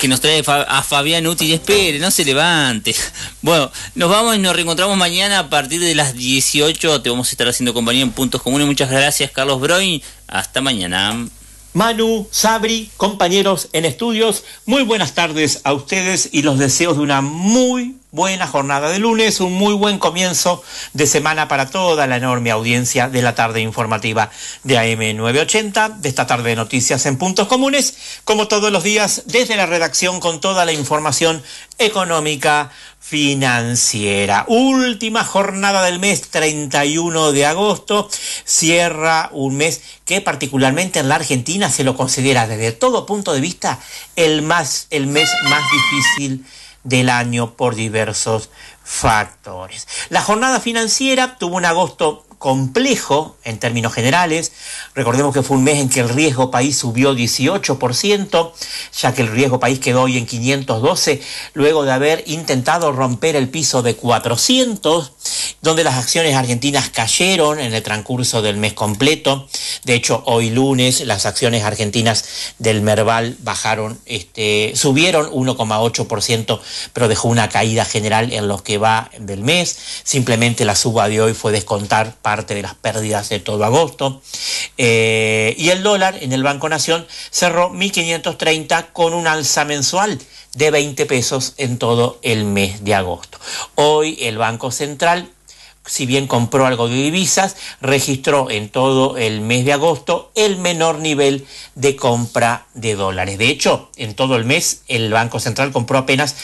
que nos trae a Fabián Útil. Espere, no se levante. Bueno, nos vamos y nos reencontramos mañana a partir de las 18. Te vamos a estar haciendo compañía en Puntos Comunes. Muchas gracias, Carlos Broin. Hasta mañana. Manu, Sabri, compañeros en estudios, muy buenas tardes a ustedes y los deseos de una muy buena jornada de lunes, un muy buen comienzo de semana para toda la enorme audiencia de la tarde informativa de AM980, de esta tarde de noticias en Puntos Comunes, como todos los días desde la redacción con toda la información económica, financiera. Última jornada del mes, 31 de agosto, cierra un mes que particularmente en la Argentina se lo considera desde todo punto de vista el mes más difícil del año por diversos factores. La jornada financiera tuvo un agosto complejo en términos generales. Recordemos que fue un mes en que el riesgo país subió 18%, ya que el riesgo país quedó hoy en 512, luego de haber intentado romper el piso de 400, donde las acciones argentinas cayeron en el transcurso del mes completo. De hecho, hoy lunes las acciones argentinas del Merval subieron 1,8%, pero dejó una caída general en lo que va del mes. Simplemente la suba de hoy fue descontar parte de las pérdidas de todo agosto. Y el dólar en el Banco Nación cerró 1.530 con un alza mensual de 20 pesos en todo el mes de agosto. Hoy el Banco Central, si bien compró algo de divisas, registró en todo el mes de agosto el menor nivel de compra de dólares. De hecho, en todo el mes el Banco Central compró apenas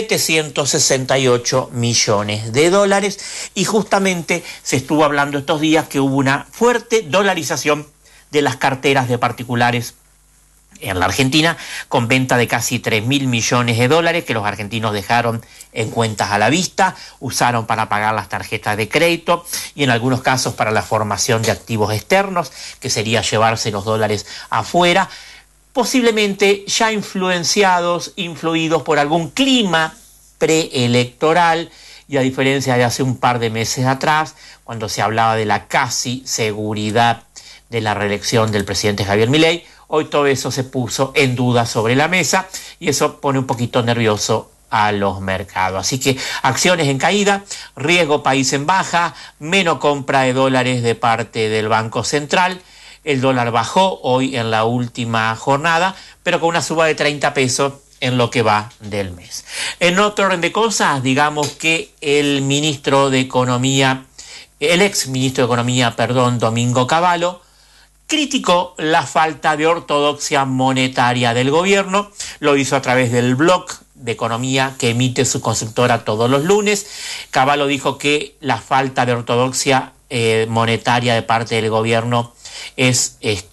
768 millones de dólares y justamente se estuvo hablando estos días que hubo una fuerte dolarización de las carteras de particulares en la Argentina, con venta de casi 3.000 millones de dólares que los argentinos dejaron en cuentas a la vista, usaron para pagar las tarjetas de crédito y en algunos casos para la formación de activos externos, que sería llevarse los dólares afuera, posiblemente ya influidos por algún clima preelectoral, y a diferencia de hace un par de meses atrás, cuando se hablaba de la casi seguridad de la reelección del presidente Javier Milei, hoy todo eso se puso en duda sobre la mesa y eso pone un poquito nervioso a los mercados. Así que acciones en caída, riesgo país en baja, menos compra de dólares de parte del Banco Central. El dólar bajó hoy en la última jornada, pero con una suba de 30 pesos en lo que va del mes. En otro orden de cosas, digamos que el ex ministro de Economía, Domingo Cavallo, criticó la falta de ortodoxia monetaria del gobierno. Lo hizo a través del blog de economía que emite su consultora todos los lunes. Cavallo dijo que la falta de ortodoxia monetaria de parte del gobierno es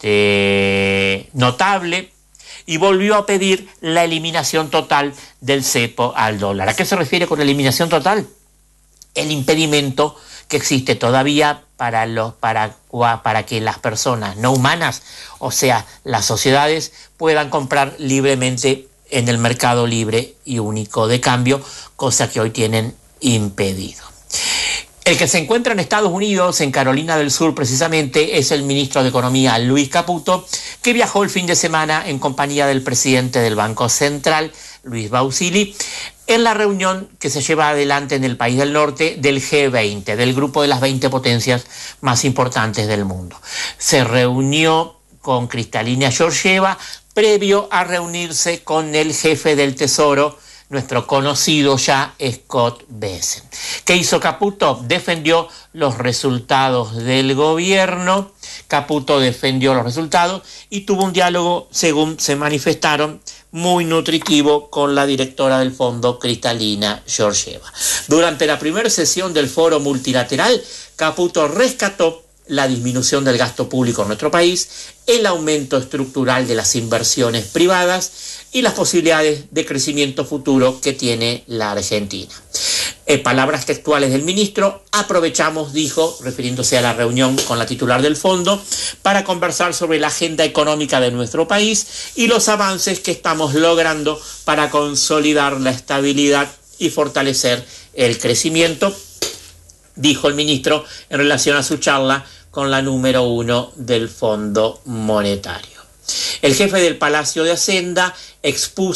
notable y volvió a pedir la eliminación total del cepo al dólar. ¿A qué se refiere con eliminación total? El impedimento que existe todavía para que las personas no humanas, o sea, las sociedades, puedan comprar libremente en el mercado libre y único de cambio, cosa que hoy tienen impedido. El que se encuentra en Estados Unidos, en Carolina del Sur precisamente, es el ministro de Economía, Luis Caputo, que viajó el fin de semana en compañía del presidente del Banco Central, Luis Bausili, en la reunión que se lleva adelante en el país del norte del G20, del grupo de las 20 potencias más importantes del mundo. Se reunió con Kristalina Georgieva previo a reunirse con el jefe del Tesoro, nuestro conocido ya Scott Bessent. ¿Qué hizo Caputo? Defendió los resultados del gobierno. Caputo defendió los resultados y tuvo un diálogo, según se manifestaron, muy nutritivo con la directora del fondo, Kristalina Georgieva. Durante la primera sesión del foro multilateral, Caputo rescató la disminución del gasto público en nuestro país, el aumento estructural de las inversiones privadas y las posibilidades de crecimiento futuro que tiene la Argentina. Palabras textuales del ministro: aprovechamos, dijo, refiriéndose a la reunión con la titular del fondo, para conversar sobre la agenda económica de nuestro país y los avances que estamos logrando para consolidar la estabilidad y fortalecer el crecimiento, dijo el ministro en relación a su charla con la número 1 del Fondo Monetario. El jefe del Palacio de Hacienda expuso